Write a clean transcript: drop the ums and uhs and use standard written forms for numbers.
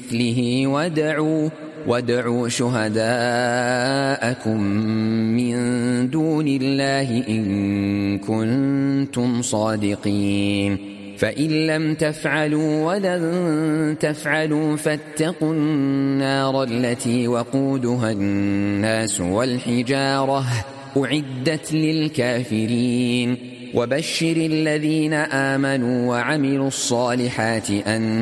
مثله وادعوا شهداءكم من دون الله إن كنتم صادقين فإن لم تفعلوا ولن تفعلوا فاتقوا النار التي وقودها الناس والحجارة أعدت للكافرين وبشر الذين آمنوا وعملوا الصالحات أن